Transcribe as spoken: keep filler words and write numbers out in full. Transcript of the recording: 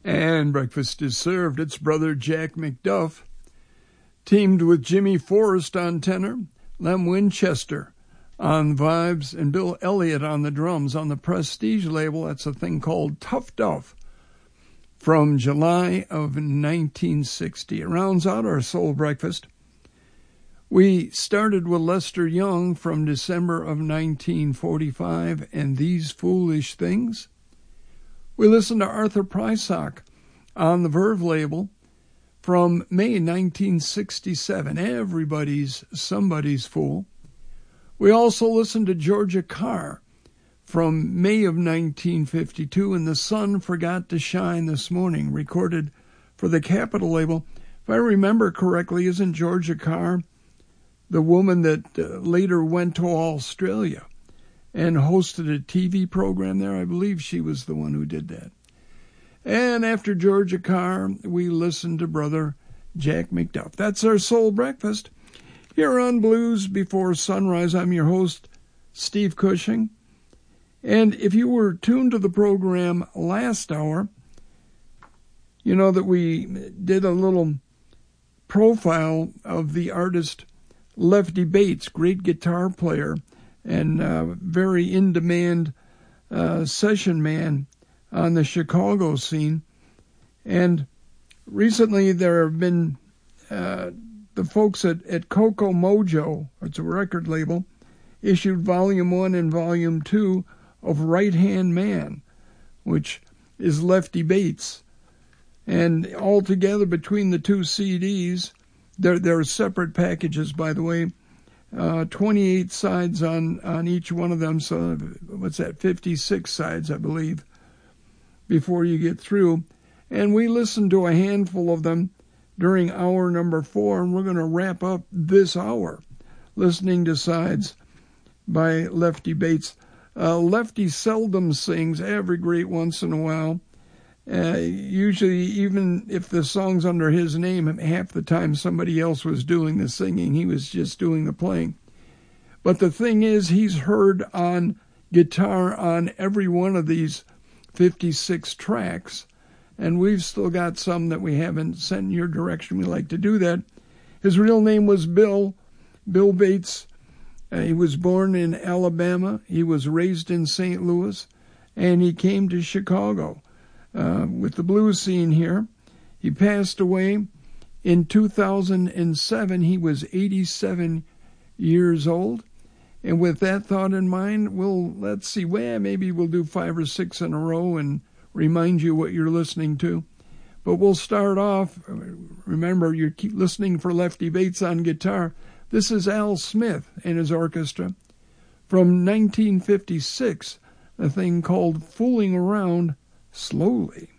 And breakfast is served. It's brother Jack McDuff, teamed with Jimmy Forrest on tenor, Lem Winchester on vibes, and Bill Elliott on the drums on the Prestige label. That's a thing called Tough Duff from July of nineteen sixty. It rounds out our soul breakfast. We started with Lester Young from December of nineteen forty-five and These Foolish Things. We listened to Arthur Prysock on the Verve label from May nineteen sixty-seven, Everybody's Somebody's Fool. We also listened to Georgia Carr from May of nineteen fifty-two, and The Sun Forgot to Shine This Morning, recorded for the Capitol label. If I remember correctly, isn't Georgia Carr the woman that uh, later went to Australia and hosted a T V program there? I believe she was the one who did that. And after Georgia Carr, we listened to brother Jack McDuff. That's our soul breakfast here on Blues Before Sunrise. I'm your host, Steve Cushing. And if you were tuned to the program last hour, you know that we did a little profile of the artist Lefty Bates, great guitar player and uh, very in-demand uh, session man on the Chicago scene. And recently there have been uh, the folks at, at Coco Mojo, it's a record label, issued Volume one and Volume two of Right Hand Man, which is Lefty Bates. And altogether between the two C Ds, there, there are separate packages, by the way, uh, twenty-eight sides on, on each one of them. So what's that, fifty-six sides, I believe, before you get through. And we listened to a handful of them during hour number four, and we're going to wrap up this hour listening to sides by Lefty Bates. Uh, Lefty seldom sings, every great once in a while. Uh, usually, even if the song's under his name, half the time somebody else was doing the singing. He was just doing the playing. But the thing is, he's heard on guitar on every one of these fifty-six tracks, and we've still got some that we haven't sent in your direction. We like to do that. His real name was Bill, Bill Bates. Uh, he was born in Alabama. He was raised in Saint Louis, and he came to Chicago uh, with the blues scene here. He passed away in two thousand seven. He was eighty-seven years old. And with that thought in mind, we'll, let's see, well, maybe we'll do five or six in a row and remind you what you're listening to. But we'll start off, remember, you're keep listening for Lefty Bates on guitar. This is Al Smith and his orchestra from nineteen fifty-six, a thing called Fooling Around Slowly.